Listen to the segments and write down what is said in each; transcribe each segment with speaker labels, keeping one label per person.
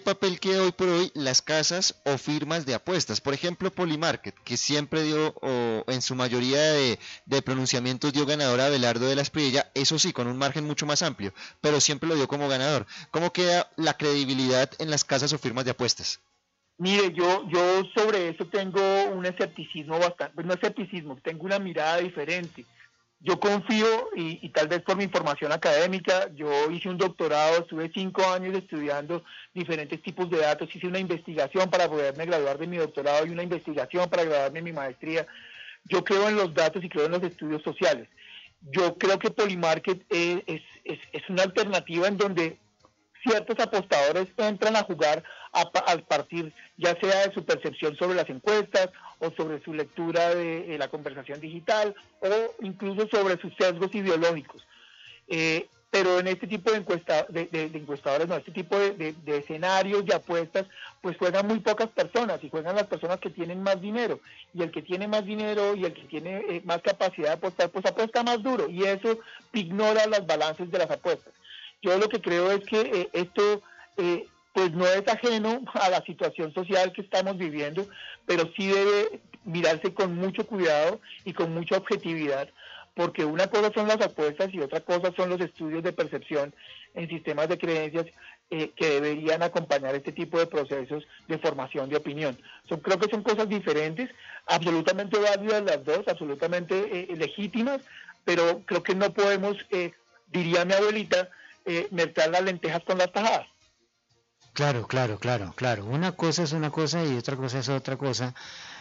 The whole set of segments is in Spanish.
Speaker 1: papel que hoy por hoy las casas o firmas de apuestas, por ejemplo Polymarket, que siempre dio, o en su mayoría de pronunciamientos dio ganador a Abelardo de la Espriella, eso sí, con un margen mucho más amplio, pero siempre lo dio como ganador. ¿Cómo queda la credibilidad en las casas o firmas de apuestas?
Speaker 2: Mire, yo sobre eso tengo un escepticismo bastante, pues no escepticismo, tengo una mirada diferente. Yo confío, y tal vez por mi formación académica, yo hice un doctorado, estuve 5 años estudiando diferentes tipos de datos, hice una investigación para poderme graduar de mi doctorado y una investigación para graduarme de mi maestría. Yo creo en los datos y creo en los estudios sociales. Yo creo que Polymarket es una alternativa en donde ciertos apostadores entran a jugar a partir ya sea de su percepción sobre las encuestas o sobre su lectura de la conversación digital o incluso sobre sus sesgos ideológicos. Pero en este tipo de encuestadores, no, este tipo de escenarios de apuestas, pues juegan muy pocas personas y juegan las personas que tienen más dinero. Y el que tiene más dinero y el que tiene más capacidad de apostar, pues apuesta más duro y eso ignora las balances de las apuestas. Yo lo que creo es que esto pues no es ajeno a la situación social que estamos viviendo, pero sí debe mirarse con mucho cuidado y con mucha objetividad, porque una cosa son las apuestas y otra cosa son los estudios de percepción en sistemas de creencias que deberían acompañar este tipo de procesos de formación de opinión. Creo que son cosas diferentes, absolutamente válidas las dos, absolutamente legítimas, pero creo que no podemos, diría mi abuelita, mezclar las lentejas con las tajadas.
Speaker 3: Claro, claro, claro, claro. Una cosa es una cosa y otra cosa es otra cosa.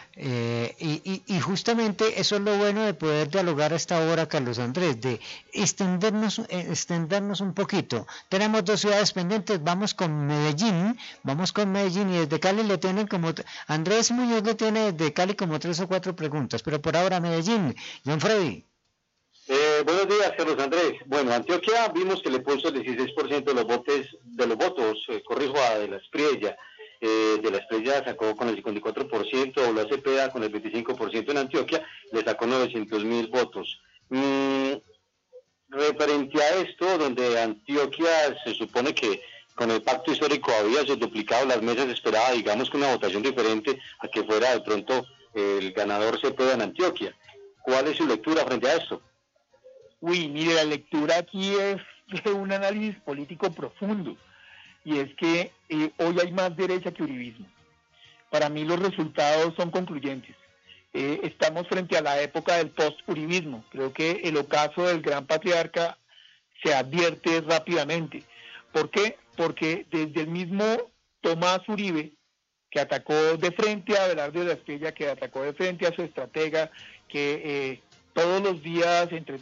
Speaker 3: Y justamente eso es lo bueno de poder dialogar a esta hora, Carlos Andrés, de extendernos un poquito. Tenemos dos ciudades pendientes, vamos con Medellín y desde Cali le tienen como, Andrés Muñoz le tiene desde Cali como 3 o 4 preguntas, pero por ahora Medellín, John Freddy.
Speaker 4: Buenos días, Carlos Andrés. Bueno, Antioquia vimos que le puso el 16% de los votos, corrijo, a De la Espriella. De la Espriella sacó con el 54%, la Cepeda con el 25% en Antioquia, le sacó 900.000 votos. Referente a esto, donde Antioquia se supone que con el pacto histórico había se duplicado las mesas, esperaba, digamos, que una votación diferente a que fuera de pronto el ganador Cepeda en Antioquia. ¿Cuál es su lectura frente a esto?
Speaker 2: Uy, mire, la lectura aquí es de un análisis político profundo, y es que hoy hay más derecha que uribismo. Para mí los resultados son concluyentes. Estamos frente a la época del post-uribismo. Creo que el ocaso del gran patriarca se advierte rápidamente. ¿Por qué? Porque desde el mismo Tomás Uribe, que atacó de frente a Abelardo de la Espriella, que atacó de frente a su estratega, que todos los días, entre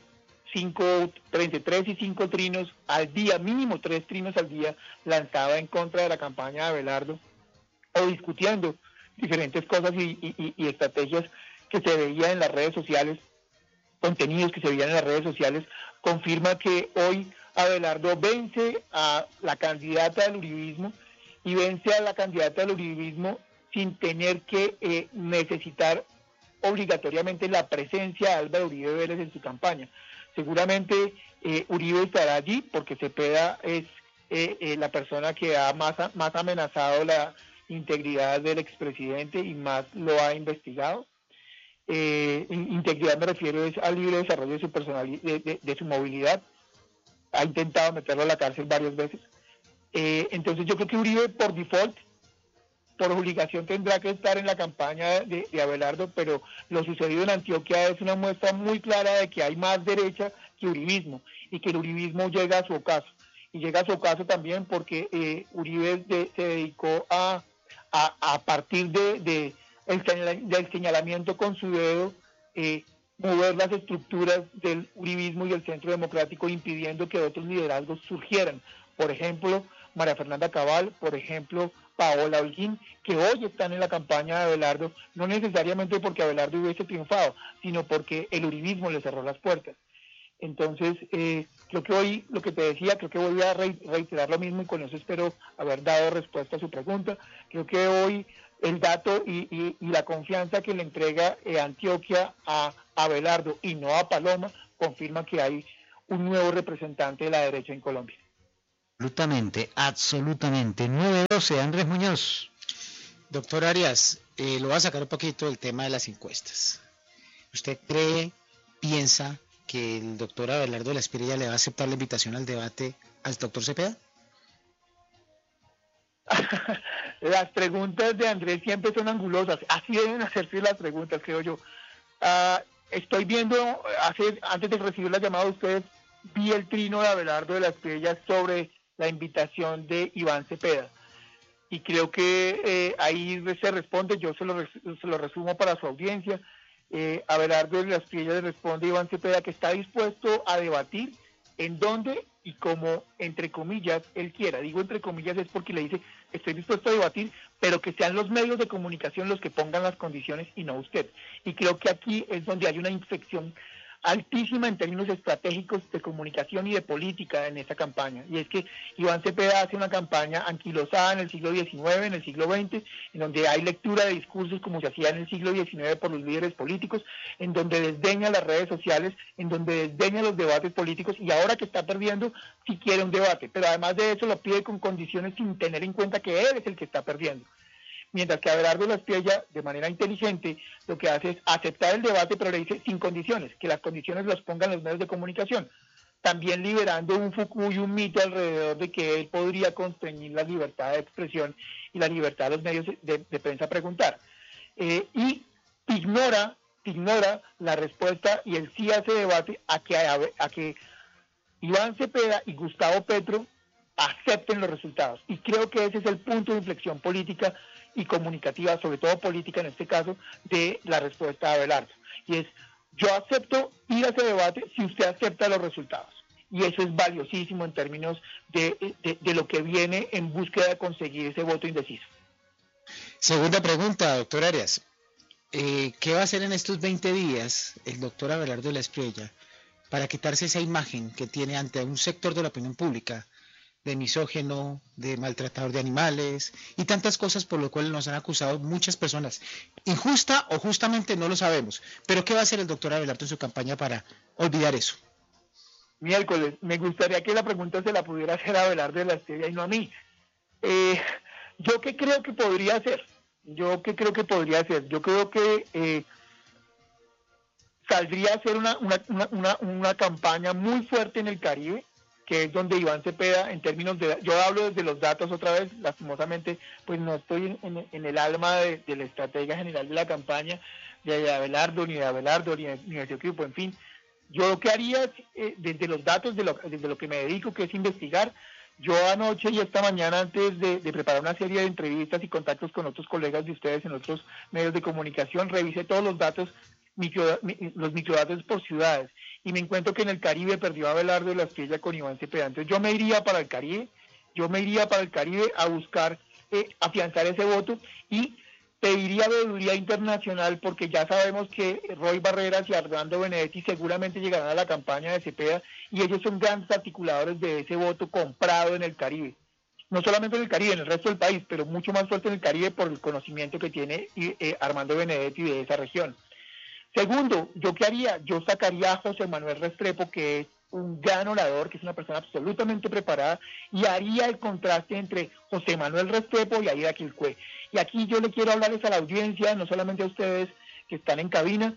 Speaker 2: 3 y 5 trinos al día, mínimo 3 trinos al día, lanzaba en contra de la campaña de Abelardo, o discutiendo diferentes cosas y estrategias que se veían en las redes sociales, contenidos que se veían en las redes sociales, confirma que hoy Abelardo vence a la candidata del uribismo y vence a la candidata del uribismo sin tener que necesitar obligatoriamente la presencia de Álvaro Uribe Vélez en su campaña. Seguramente Uribe estará allí porque Cepeda es la persona que ha más amenazado la integridad del expresidente y más lo ha investigado. Integridad me refiero es al libre desarrollo de su personalidad, de su movilidad. Ha intentado meterlo a la cárcel varias veces. Entonces yo creo que Uribe por default, por obligación, tendrá que estar en la campaña de Abelardo, pero lo sucedido en Antioquia es una muestra muy clara de que hay más derecha que uribismo y que el uribismo llega a su ocaso. Y llega a su ocaso también porque Uribe se dedicó a partir del señalamiento con su dedo, mover las estructuras del uribismo y el centro democrático, impidiendo que otros liderazgos surgieran. Por ejemplo, María Fernanda Cabal, por ejemplo, Paola Holguín, que hoy están en la campaña de Abelardo, no necesariamente porque Abelardo hubiese triunfado, sino porque el uribismo le cerró las puertas. Entonces, creo que hoy, lo que te decía, creo que voy a reiterar lo mismo y con eso espero haber dado respuesta a su pregunta. Creo que hoy el dato y la confianza que le entrega Antioquia a Abelardo y no a Paloma confirma que hay un nuevo representante de la derecha en Colombia.
Speaker 3: Absolutamente, absolutamente. 9:12, Andrés Muñoz.
Speaker 5: Doctor Arias, lo voy a sacar un poquito del tema de las encuestas. ¿Usted piensa que el doctor Abelardo de la Espriella le va a aceptar la invitación al debate al doctor Cepeda?
Speaker 2: Las preguntas de Andrés siempre son angulosas, así deben hacerse las preguntas, creo yo. Estoy viendo, antes de recibir la llamada de ustedes, vi el trino de Abelardo de la Espriella sobre la invitación de Iván Cepeda. Y creo que ahí se responde, yo se lo resumo para su audiencia. Abelardo de la Espriella le responde a Iván Cepeda que está dispuesto a debatir en dónde y como, entre comillas, él quiera. Digo entre comillas es porque le dice, estoy dispuesto a debatir, pero que sean los medios de comunicación los que pongan las condiciones y no usted. Y creo que aquí es donde hay una inflexión altísima en términos estratégicos de comunicación y de política en esta campaña. Y es que Iván Cepeda hace una campaña anquilosada en el siglo XIX, en el siglo XX, en donde hay lectura de discursos como se hacía en el siglo XIX por los líderes políticos, en donde desdeña las redes sociales, en donde desdeña los debates políticos, y ahora que está perdiendo, sí quiere un debate, pero además de eso lo pide con condiciones sin tener en cuenta que él es el que está perdiendo. Mientras que Abelardo de la Espriella, de manera inteligente, lo que hace es aceptar el debate, pero le dice sin condiciones, que las condiciones las pongan los medios de comunicación, también liberando un fuku y un mito alrededor de que él podría constreñir la libertad de expresión y la libertad de los medios de prensa a preguntar. Y ignora la respuesta y el sí hace debate a que Iván Cepeda y Gustavo Petro acepten los resultados. Y creo que ese es el punto de inflexión política y comunicativa, sobre todo política en este caso, de la respuesta de Abelardo. Y es, yo acepto ir a ese debate si usted acepta los resultados. Y eso es valiosísimo en términos de lo que viene en búsqueda de conseguir ese voto indeciso.
Speaker 5: Segunda pregunta, doctor Arias. ¿Qué va a hacer en estos 20 días el doctor Abelardo de la Espriella para quitarse esa imagen que tiene ante un sector de la opinión pública de misógino, de maltratador de animales y tantas cosas por lo cual nos han acusado muchas personas? Injusta o justamente no lo sabemos, pero ¿qué va a hacer el doctor Abelardo en su campaña para olvidar eso?
Speaker 2: Miércoles, me gustaría que la pregunta se la pudiera hacer a Abelardo de la Espriella y no a mí. ¿Yo qué creo que podría hacer? Yo creo que saldría a hacer una campaña muy fuerte en el Caribe, que es donde Iván Cepeda, en términos de, yo hablo desde los datos otra vez, lastimosamente, pues no estoy en el alma de la estrategia general de la campaña, de Abelardo, ni de su equipo, en fin. Yo lo que haría, desde los datos, desde lo que me dedico, que es investigar, yo anoche y esta mañana, antes de preparar una serie de entrevistas y contactos con otros colegas de ustedes en otros medios de comunicación, revisé todos los datos, los microdatos por ciudades, y me encuentro que en el Caribe perdió Abelardo de la Espriella con Iván Cepeda. Entonces yo me iría para el Caribe a buscar afianzar ese voto y pediría veeduría internacional, porque ya sabemos que Roy Barreras y Armando Benedetti seguramente llegarán a la campaña de Cepeda, y ellos son grandes articuladores de ese voto comprado en el Caribe. No solamente en el Caribe, en el resto del país, pero mucho más fuerte en el Caribe por el conocimiento que tiene Armando Benedetti de esa región. Segundo, ¿yo qué haría? Yo sacaría a José Manuel Restrepo, que es un gran orador, que es una persona absolutamente preparada, y haría el contraste entre José Manuel Restrepo y Aida Quilcue. Y aquí yo le quiero hablarles a la audiencia, no solamente a ustedes que están en cabina.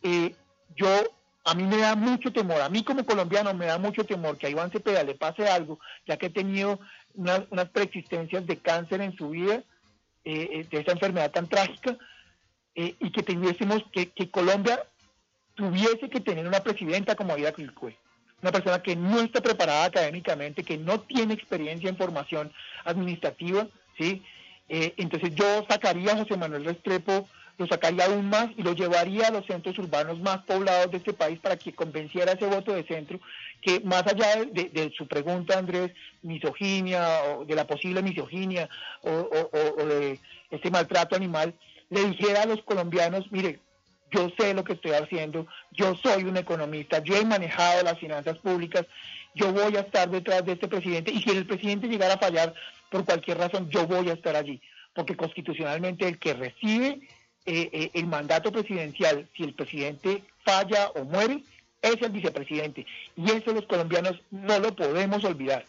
Speaker 2: A mí me da mucho temor, a mí como colombiano me da mucho temor que a Iván Cepeda le pase algo, ya que he tenido unas preexistencias de cáncer en su vida, de esta enfermedad tan trágica, y que Colombia tuviese que tener una presidenta como Aida Quilcue, una persona que no está preparada académicamente, que no tiene experiencia en formación administrativa, ¿sí? Entonces yo sacaría a José Manuel Restrepo, lo sacaría aún más y lo llevaría a los centros urbanos más poblados de este país para que convenciera ese voto de centro, que más allá de su pregunta, Andrés, misoginia, o de la posible misoginia, o de este maltrato animal, le dijera a los colombianos, mire, yo sé lo que estoy haciendo, yo soy un economista, yo he manejado las finanzas públicas, yo voy a estar detrás de este presidente, y si el presidente llegara a fallar por cualquier razón, yo voy a estar allí, porque constitucionalmente el que recibe el mandato presidencial, si el presidente falla o muere, es el vicepresidente, y eso los colombianos no lo podemos olvidar,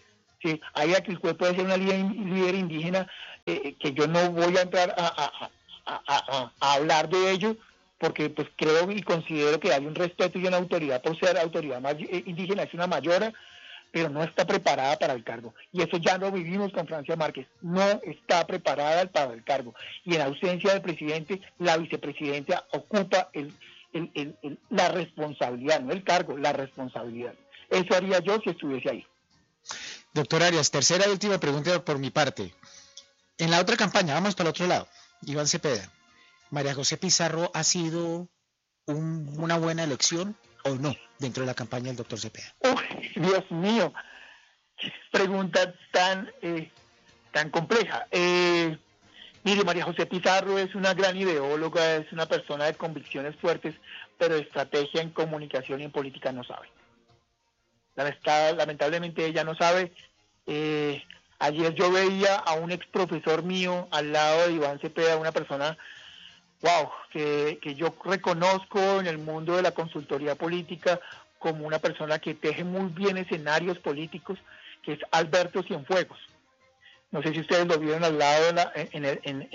Speaker 2: Sí, ahí Aquilcue puede ser una líder indígena, que yo no voy a entrar a hablar de ello, porque pues creo y considero que hay un respeto y una autoridad por ser autoridad más indígena, es una mayora, pero no está preparada para el cargo. Y eso ya lo vivimos con Francia Márquez, no está preparada para el cargo. Y en ausencia del presidente, la vicepresidenta ocupa la responsabilidad, no el cargo, la responsabilidad. Eso haría yo si estuviese ahí.
Speaker 5: Doctor Arias, tercera y última pregunta por mi parte. En la otra campaña, vamos para el otro lado, Iván Cepeda, ¿María José Pizarro ha sido una buena elección o no dentro de la campaña del doctor Cepeda?
Speaker 2: Uy, Dios mío, qué pregunta tan compleja. Mire, María José Pizarro es una gran ideóloga, es una persona de convicciones fuertes, pero de estrategia en comunicación y en política no sabe. Lamentablemente ella no sabe. Ayer yo veía a un ex profesor mío al lado de Iván Cepeda, una persona, wow, que yo reconozco en el mundo de la consultoría política como una persona que teje muy bien escenarios políticos, que es Alberto Cienfuegos. No sé si ustedes lo vieron al lado en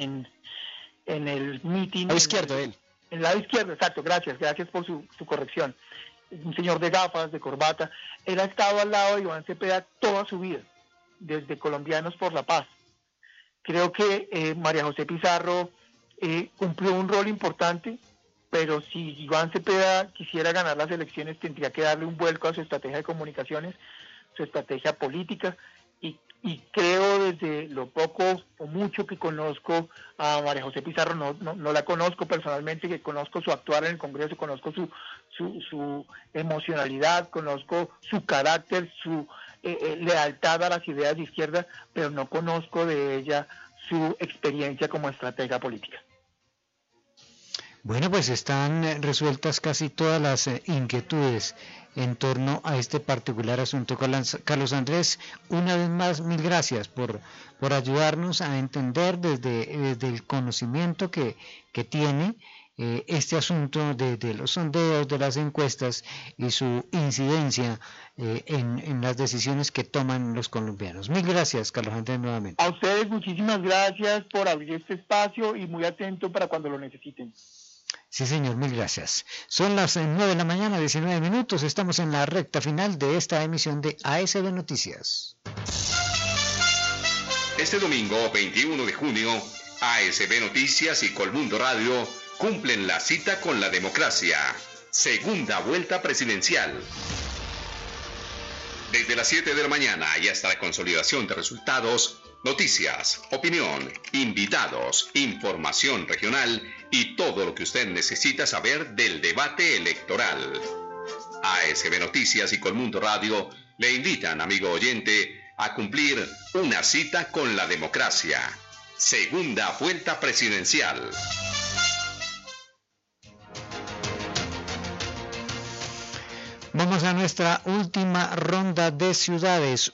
Speaker 2: el meeting.
Speaker 5: A la izquierda, él.
Speaker 2: En el lado izquierdo, exacto, gracias por su corrección. Un señor de gafas, de corbata. Él ha estado al lado de Iván Cepeda toda su vida, desde Colombianos por la Paz. Creo que María José Pizarro cumplió un rol importante, pero si Iván Cepeda quisiera ganar las elecciones, tendría que darle un vuelco a su estrategia de comunicaciones, su estrategia política, y creo, desde lo poco o mucho que conozco a María José Pizarro, no la conozco personalmente, que conozco su actuar en el Congreso, conozco su emocionalidad, conozco su carácter, su lealtad a las ideas de izquierda, pero no conozco de ella su experiencia como estratega política.
Speaker 3: Bueno, pues están resueltas casi todas las inquietudes en torno a este particular asunto. Carlos Andrés, una vez más, mil gracias por ayudarnos a entender desde el conocimiento que tiene este asunto de los sondeos, de las encuestas y su incidencia en las decisiones que toman los colombianos. Mil gracias, Carlos Andrés, nuevamente.
Speaker 2: A ustedes muchísimas gracias por abrir este espacio y muy atento para cuando lo necesiten.
Speaker 3: Sí, señor, mil gracias. Son las 9 de la mañana, 19 minutos. Estamos en la recta final de esta emisión de ASB Noticias.
Speaker 6: Este domingo, 21 de junio, ASB Noticias y Colmundo Radio cumplen la cita con la democracia. Segunda vuelta presidencial. Desde las 7 de la mañana y hasta la consolidación de resultados, noticias, opinión, invitados, información regional y todo lo que usted necesita saber del debate electoral. ASB Noticias y Colmundo Radio le invitan, amigo oyente, a cumplir una cita con la democracia. Segunda vuelta presidencial.
Speaker 3: Vamos a nuestra última ronda de ciudades.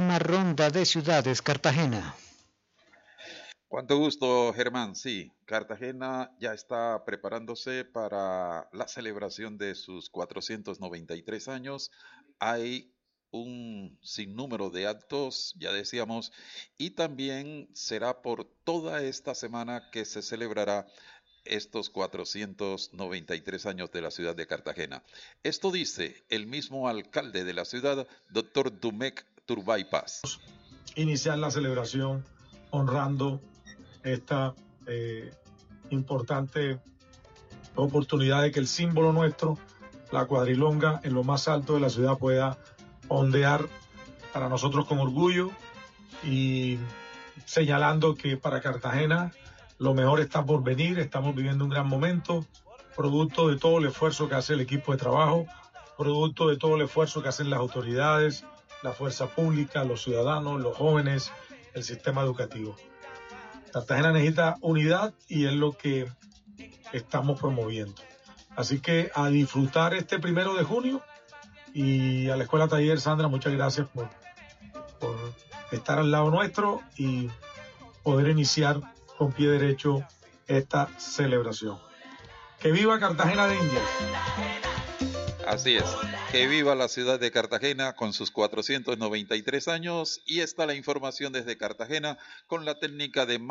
Speaker 3: Cartagena.
Speaker 7: Cuánto gusto, Germán. Sí, Cartagena ya está preparándose para la celebración de sus 493 años. Hay un sinnúmero de actos, ya decíamos, y también será por toda esta semana que se celebrará estos 493 años de la ciudad de Cartagena. Esto dice el mismo alcalde de la ciudad, doctor Dumek Turbay Paz.
Speaker 8: Iniciar la celebración honrando esta importante oportunidad de que el símbolo nuestro, la cuadrilonga, en lo más alto de la ciudad pueda ondear para nosotros con orgullo y señalando que para Cartagena lo mejor está por venir. Estamos viviendo un gran momento, producto de todo el esfuerzo que hace el equipo de trabajo, producto de todo el esfuerzo que hacen las autoridades, la fuerza pública, los ciudadanos, los jóvenes, el sistema educativo. Cartagena necesita unidad y es lo que estamos promoviendo. Así que a disfrutar este 1 de junio y a la Escuela Taller, Sandra, muchas gracias por estar al lado nuestro y poder iniciar con pie derecho esta celebración. ¡Que viva Cartagena de Indias!
Speaker 7: Así es, que viva la ciudad de Cartagena con sus 493 años y está la información desde Cartagena con la técnica de